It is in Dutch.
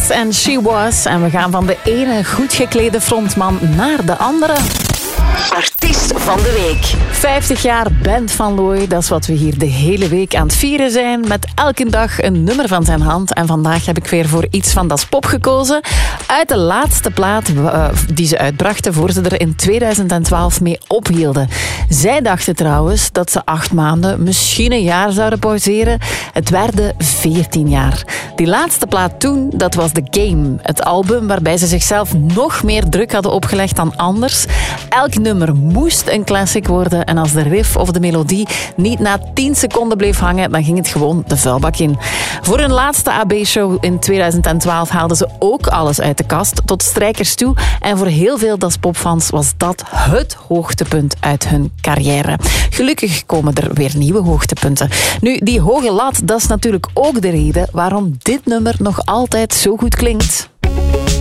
Yes and She Was. En we gaan van de ene goed geklede frontman naar de andere. Artiest van de week. 50 jaar Bent van Looy, dat is wat we hier de hele week aan het vieren zijn. Met elke dag een nummer van zijn hand. En vandaag heb ik weer voor iets van Das Pop gekozen. Uit de laatste plaat die ze uitbrachten voor ze er in 2012 mee ophielden. Zij dachten trouwens dat ze 8 maanden, misschien een jaar zouden pauzeren. Het werden 14 jaar. Die laatste plaat toen, dat was The Game. Het album waarbij ze zichzelf nog meer druk hadden opgelegd dan anders. Elk nummer moest een classic worden en als de riff of de melodie niet na 10 seconden bleef hangen, dan ging het gewoon de vuilbak in. Voor hun laatste AB-show in 2012 haalden ze ook alles uit de kast, tot strijkers toe. En voor heel veel Das Pop-fans was dat het hoogtepunt uit hun carrière. Gelukkig komen er weer nieuwe hoogtepunten. Nu, die hoge lat, dat is natuurlijk ook de reden waarom dit nummer nog altijd zo goed klinkt.